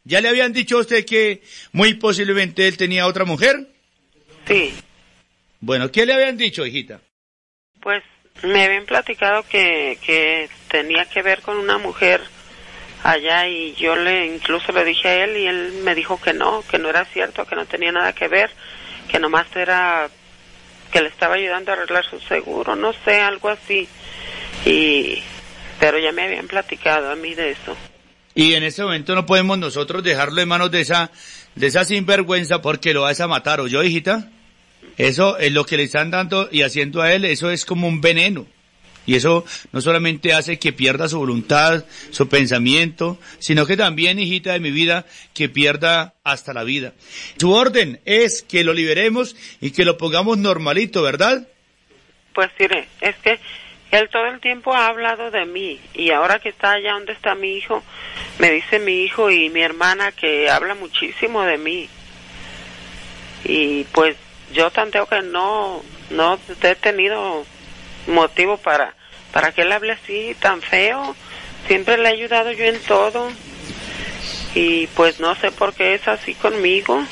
¿ya le habían dicho a usted que muy posiblemente él tenía otra mujer? Sí. Bueno, ¿qué le habían dicho, hijita? Pues me habían platicado que tenía que ver con una mujer allá y yo incluso le dije a él y él me dijo que no era cierto, que no tenía nada que ver, que nomás era que le estaba ayudando a arreglar su seguro, no sé, algo así. Pero ya me habían platicado a mí de eso. Y en este momento no podemos nosotros dejarlo en manos de esa sinvergüenza porque lo vas a matar, ¿oyó, hijita? Eso es lo que le están dando y haciendo a él, eso es como un veneno. Y eso no solamente hace que pierda su voluntad, su pensamiento, sino que también, hijita de mi vida, que pierda hasta la vida. Su orden es que lo liberemos y que lo pongamos normalito, ¿verdad? Pues mire, es que él todo el tiempo ha hablado de mí y ahora que está allá donde está mi hijo, me dice mi hijo y mi hermana que habla muchísimo de mí. Y pues yo tanteo que no he tenido motivo para que él hable así tan feo. Siempre le he ayudado yo en todo y pues no sé por qué es así conmigo.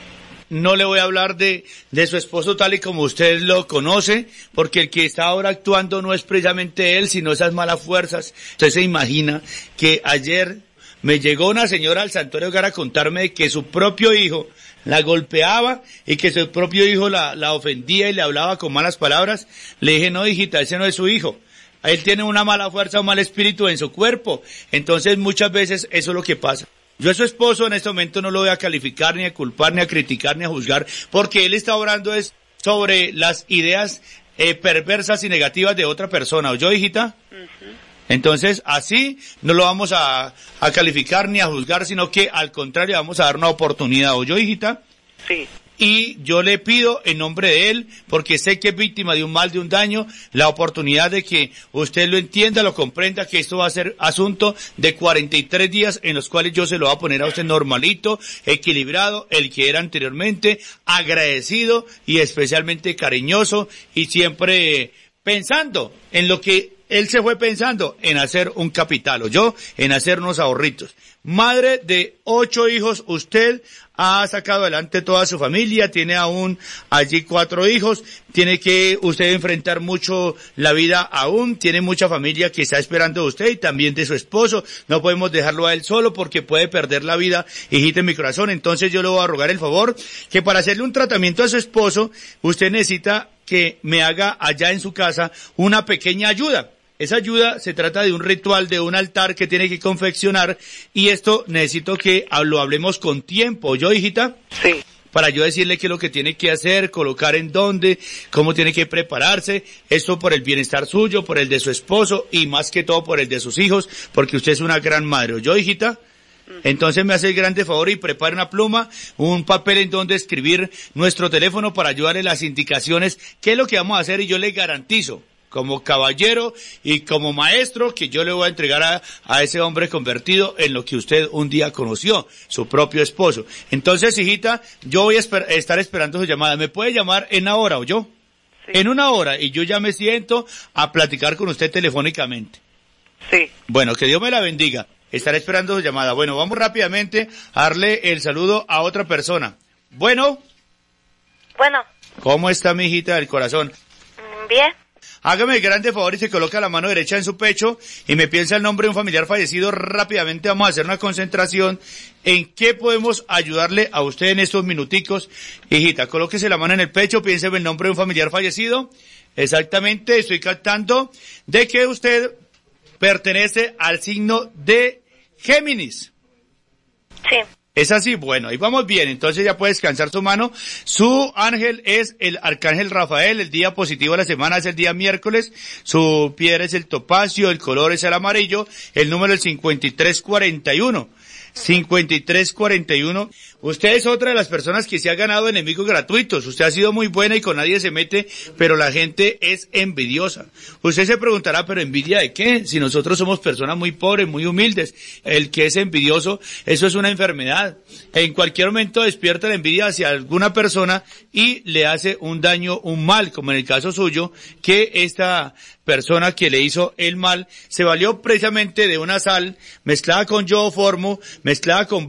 No le voy a hablar de su esposo tal y como usted lo conoce, porque el que está ahora actuando no es precisamente él, sino esas malas fuerzas. Usted se imagina que ayer me llegó una señora al Santuario Hogar a contarme de que su propio hijo la golpeaba y que su propio hijo la ofendía y le hablaba con malas palabras. Le dije, no, hijita, ese no es su hijo. Él tiene una mala fuerza, un mal espíritu en su cuerpo. Entonces muchas veces eso es lo que pasa. Yo a su esposo en este momento no lo voy a calificar, ni a culpar, ni a criticar, ni a juzgar, porque él está orando es sobre las ideas perversas y negativas de otra persona. ¿Oyó, hijita? Uh-huh. Entonces, así no lo vamos a calificar ni a juzgar, sino que al contrario vamos a dar una oportunidad. ¿Oyó, hijita? Sí. Y yo le pido en nombre de él, porque sé que es víctima de un mal, de un daño, la oportunidad de que usted lo entienda, lo comprenda, que esto va a ser asunto de 43 días en los cuales yo se lo voy a poner a usted normalito, equilibrado, el que era anteriormente, agradecido y especialmente cariñoso y siempre pensando en lo que él se fue pensando, en hacer un capital, o yo, en hacer unos ahorritos. Madre de 8 hijos, usted ha sacado adelante toda su familia, tiene aún allí 4 hijos, tiene que usted enfrentar mucho la vida aún, tiene mucha familia que está esperando de usted y también de su esposo, no podemos dejarlo a él solo porque puede perder la vida, hijita en mi corazón. Entonces yo le voy a rogar el favor que para hacerle un tratamiento a su esposo, usted necesita que me haga allá en su casa una pequeña ayuda. Esa ayuda se trata de un ritual, de un altar que tiene que confeccionar y esto necesito que lo hablemos con tiempo. ¿Yo, hijita? Sí. Para yo decirle qué es lo que tiene que hacer, colocar en dónde, cómo tiene que prepararse, esto por el bienestar suyo, por el de su esposo y más que todo por el de sus hijos, porque usted es una gran madre. ¿Yo, hijita? Entonces me hace el grande favor y prepare una pluma, un papel en donde escribir nuestro teléfono para ayudarle las indicaciones, qué es lo que vamos a hacer y yo le garantizo, como caballero y como maestro, que yo le voy a entregar a ese hombre convertido en lo que usted un día conoció, su propio esposo. Entonces, hijita, yo voy a estar esperando su llamada. ¿Me puede llamar en una hora o yo? Sí. En una hora, y yo ya me siento a platicar con usted telefónicamente. Sí. Bueno, que Dios me la bendiga. Estaré esperando su llamada. Bueno, vamos rápidamente a darle el saludo a otra persona. Bueno. Bueno. ¿Cómo está mi hijita del corazón? Bien. Hágame el grande favor y se coloca la mano derecha en su pecho y me piensa el nombre de un familiar fallecido. Rápidamente vamos a hacer una concentración en qué podemos ayudarle a usted en estos minuticos. Hijita, colóquese la mano en el pecho, piense en el nombre de un familiar fallecido. Exactamente, estoy captando de que usted pertenece al signo de Géminis. Sí. ¿Es así? Bueno, ahí vamos bien, entonces ya puede descansar su mano. Su ángel es el arcángel Rafael, el día positivo de la semana es el día miércoles, su piedra es el topacio, el color es el amarillo, el número es 5341. 5341. Usted es otra de las personas que se ha ganado enemigos gratuitos. Usted ha sido muy buena y con nadie se mete, pero la gente es envidiosa. Usted se preguntará, ¿pero envidia de qué? Si nosotros somos personas muy pobres, muy humildes. El que es envidioso, eso es una enfermedad. En cualquier momento despierta la envidia hacia alguna persona y le hace un daño, un mal, como en el caso suyo, que esta persona que le hizo el mal se valió precisamente de una sal mezclada con yodoformo, mezclada con